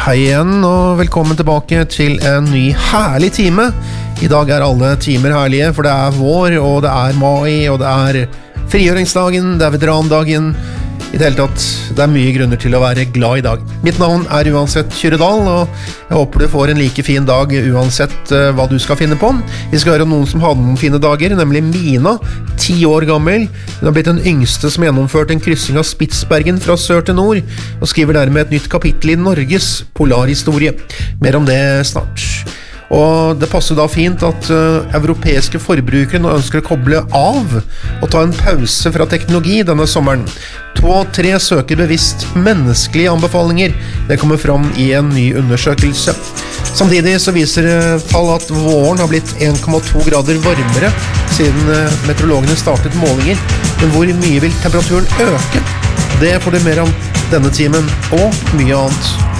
Hei igjen og velkommen tilbake til en ny herlig time. I dag alle timer herlige, for det vår, og det mai, og det frigjøringsdagen, det veterandagen. I det hele tatt, det mye grunner til å være glad i dag. Mitt navn uansett Kyrredal, og jeg håper du får en like fin dag uansett hva du skal finne på. Vi skal høre om noen som hadde noen fine dager, nemlig Mina, 10 år gammel. Hun har blitt den yngste som gjennomførte en kryssing av Spitsbergen fra sør til nord, og skriver dermed et nytt kapittel i Norges polarhistorie. Mer om det snart. Og det passer da fint at europeiske forbrukere nå ønsker å koble av og ta en pause fra teknologi denne sommeren. 2 av 3 søker bevisst menneskelige anbefalinger. Det kommer fram i en ny undersøkelse. Samtidig så viser tall at våren har blitt 1,2 grader varmere siden meteorologene startet målinger. Men hvor mye vil temperaturen øke? Det får du mer om denne timen og mye annet.